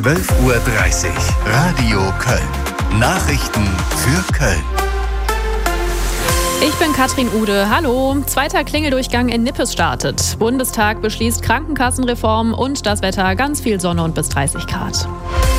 12:30 Uhr. Radio Köln. Nachrichten für Köln. Ich bin Katrin Ude. Hallo. 2. Klingeldurchgang in Nippes startet. Bundestag beschließt Krankenkassenreform und das Wetter ganz viel Sonne und bis 30 Grad.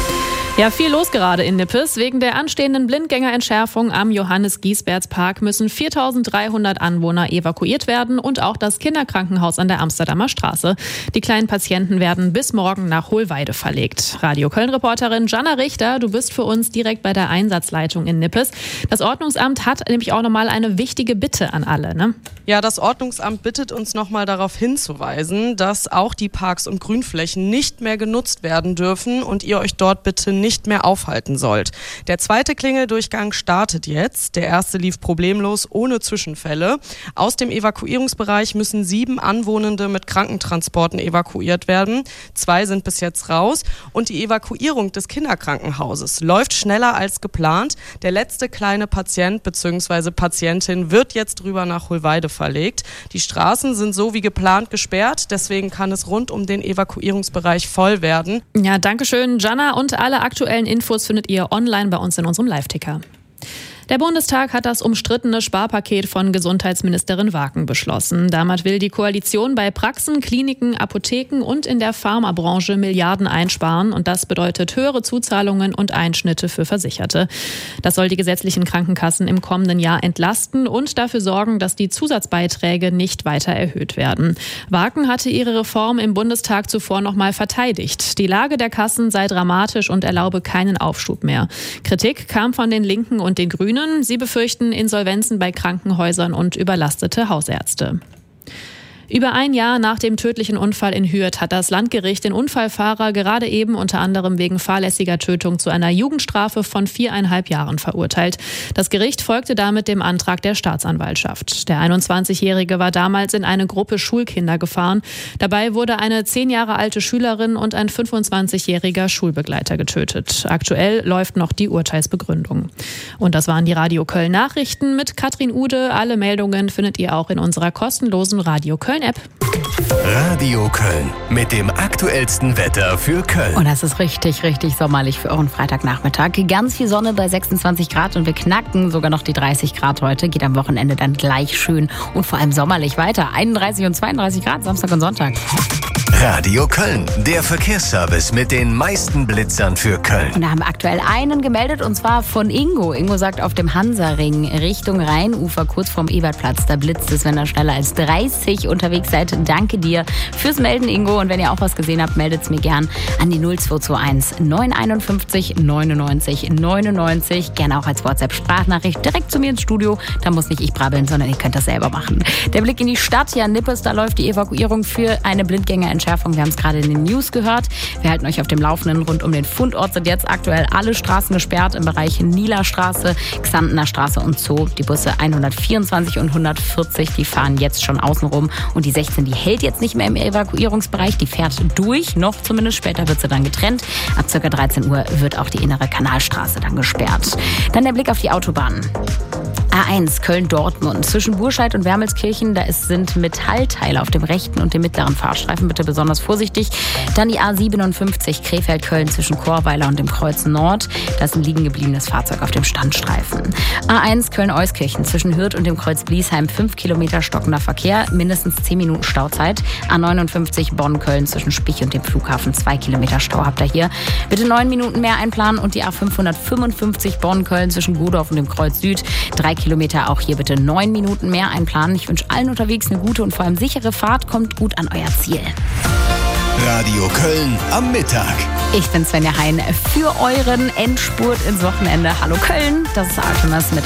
Ja, viel los gerade in Nippes. Wegen der anstehenden Blindgängerentschärfung am Johannes-Giesberts-Park müssen 4.300 Anwohner evakuiert werden und auch das Kinderkrankenhaus an der Amsterdamer Straße. Die kleinen Patienten werden bis morgen nach Hohlweide verlegt. Radio Köln-Reporterin Jana Richter, du bist für uns direkt bei der Einsatzleitung in Nippes. Das Ordnungsamt hat nämlich auch nochmal eine wichtige Bitte an alle, ne? Ja, das Ordnungsamt bittet uns nochmal darauf hinzuweisen, dass auch die Parks und Grünflächen nicht mehr genutzt werden dürfen und ihr euch dort bitte nicht mehr aufhalten sollt. Der 2. Klingeldurchgang startet jetzt. Der erste lief problemlos, ohne Zwischenfälle. Aus dem Evakuierungsbereich müssen 7 Anwohnende mit Krankentransporten evakuiert werden. 2 sind bis jetzt raus. Und die Evakuierung des Kinderkrankenhauses läuft schneller als geplant. Der letzte kleine Patient bzw. Patientin wird jetzt drüber nach Hohlweide verlegt. Die Straßen sind so wie geplant gesperrt. Deswegen kann es rund um den Evakuierungsbereich voll werden. Ja, danke schön, Jana. Und alle aktuellen Infos findet ihr online bei uns in unserem Live-Ticker. Der Bundestag hat das umstrittene Sparpaket von Gesundheitsministerin Waken beschlossen. Damit will die Koalition bei Praxen, Kliniken, Apotheken und in der Pharmabranche Milliarden einsparen. Und das bedeutet höhere Zuzahlungen und Einschnitte für Versicherte. Das soll die gesetzlichen Krankenkassen im kommenden Jahr entlasten und dafür sorgen, dass die Zusatzbeiträge nicht weiter erhöht werden. Waken hatte ihre Reform im Bundestag zuvor nochmal verteidigt. Die Lage der Kassen sei dramatisch und erlaube keinen Aufschub mehr. Kritik kam von den Linken und den Grünen. Sie befürchten Insolvenzen bei Krankenhäusern und überlastete Hausärzte. Über ein Jahr nach dem tödlichen Unfall in Hürth hat das Landgericht den Unfallfahrer gerade eben unter anderem wegen fahrlässiger Tötung zu einer Jugendstrafe von 4,5 Jahren verurteilt. Das Gericht folgte damit dem Antrag der Staatsanwaltschaft. Der 21-Jährige war damals in eine Gruppe Schulkinder gefahren. Dabei wurde eine 10 Jahre alte Schülerin und ein 25-jähriger Schulbegleiter getötet. Aktuell läuft noch die Urteilsbegründung. Und das waren die Radio Köln Nachrichten mit Katrin Ude. Alle Meldungen findet ihr auch in unserer kostenlosen Radio Köln App. Radio Köln mit dem aktuellsten Wetter für Köln. Und das ist richtig, richtig sommerlich für euren Freitagnachmittag. Ganz viel Sonne bei 26 Grad und wir knacken sogar noch die 30 Grad heute. Geht am Wochenende dann gleich schön und vor allem sommerlich weiter. 31 und 32 Grad Samstag und Sonntag. Radio Köln, der Verkehrsservice mit den meisten Blitzern für Köln. Und da haben wir aktuell einen gemeldet und zwar von Ingo. Ingo sagt, auf dem Hansaring Richtung Rheinufer, kurz vorm Ebertplatz, da blitzt es, wenn ihr schneller als 30 unterwegs seid. Danke dir fürs Melden, Ingo. Und wenn ihr auch was gesehen habt, meldet es mir gern an die 0221 951 99 99. Gerne auch als WhatsApp-Sprachnachricht direkt zu mir ins Studio. Da muss nicht ich brabbeln, sondern ihr könnt das selber machen. Der Blick in die Stadt, ja, Nippes, da läuft die Evakuierung für eine Blindgängerentschärfung. Wir haben es gerade in den News gehört. Wir halten euch auf dem Laufenden. Rund um den Fundort sind jetzt aktuell alle Straßen gesperrt im Bereich Nieler Straße, Xantener Straße und Zoo. Die Busse 124 und 140, die fahren jetzt schon außenrum. Und die 16, die hält jetzt nicht mehr im Evakuierungsbereich. Die fährt durch, noch zumindest. Später wird sie dann getrennt. Ab ca. 13 Uhr wird auch die innere Kanalstraße dann gesperrt. Dann der Blick auf die Autobahnen. A1 Köln-Dortmund. Zwischen Burscheid und Wermelskirchen, da sind Metallteile auf dem rechten und dem mittleren Fahrstreifen. Bitte besonders vorsichtig. Dann die A57 Krefeld-Köln zwischen Chorweiler und dem Kreuz Nord. Da ist ein liegen gebliebenes Fahrzeug auf dem Standstreifen. A1 Köln-Euskirchen zwischen Hürth und dem Kreuz Bliesheim. 5 Kilometer stockender Verkehr, mindestens 10 Minuten Stauzeit. A59 Bonn-Köln zwischen Spich und dem Flughafen. 2 Kilometer Stau habt ihr hier. Bitte 9 Minuten mehr einplanen. Und die A555 Bonn-Köln zwischen Godorf und dem Kreuz Süd. 3 Kilometer, auch hier bitte 9 Minuten mehr einplanen. Ich wünsche allen unterwegs eine gute und vor allem sichere Fahrt. Kommt gut an euer Ziel. Radio Köln am Mittag. Ich bin Svenja Hein für euren Endspurt ins Wochenende. Hallo Köln, das ist Artemis mit